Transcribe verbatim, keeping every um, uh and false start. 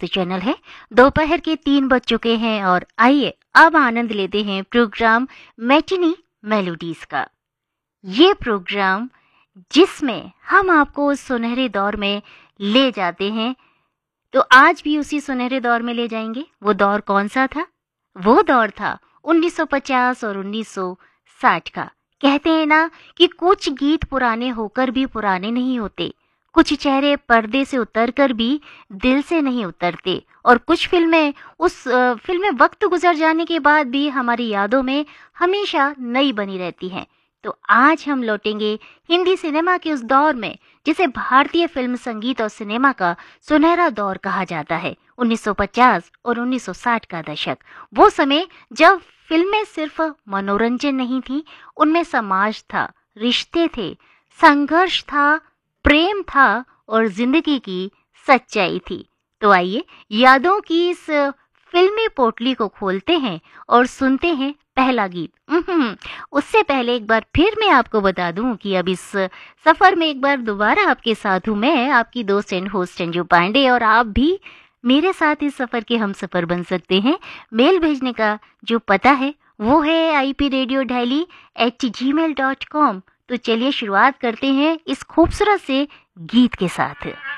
दोस्त चैनल है। दोपहर के तीन बज चुके हैं और आइए अब आनंद लेते हैं प्रोग्राम मैटिनी मेलोडीज का। ये प्रोग्राम जिसमें हम आपको उस सुनहरे दौर में ले जाते हैं, तो आज भी उसी सुनहरे दौर में ले जाएंगे। वो दौर कौन सा था? वो दौर था उन्नीस सौ पचास और उन्नीस सौ साठ का। कहते हैं ना कि कुछ गीत पुराने होकर भी पुराने नहीं होते, कुछ चेहरे पर्दे से उतरकर भी दिल से नहीं उतरते, और कुछ फिल्में उस फिल्में वक्त गुजर जाने के बाद भी हमारी यादों में हमेशा नई बनी रहती हैं। तो आज हम लौटेंगे हिंदी सिनेमा के उस दौर में जिसे भारतीय फिल्म संगीत और सिनेमा का सुनहरा दौर कहा जाता है। उन्नीस सौ पचास और उन्नीस सौ साठ का दशक, वो समय जब फिल्में सिर्फ मनोरंजन नहीं थी, उनमें समाज था, रिश्ते थे, संघर्ष था, प्रेम था और जिंदगी की सच्चाई थी। तो आइए यादों की इस फिल्मी पोटली को खोलते हैं और सुनते हैं पहला गीत। उससे पहले एक बार फिर मैं आपको बता दूं कि अब इस सफर में एक बार दोबारा आपके साथ हूं मैं, आपकी दोस्त एंड होस्ट अंजू पांडे, और आप भी मेरे साथ इस सफर के हम सफर बन सकते हैं। मेल भेजने का जो पता है वो है I P radio डायली eight ji mail dot com. तो चलिए शुरुआत करते हैं इस खूबसूरत से गीत के साथ।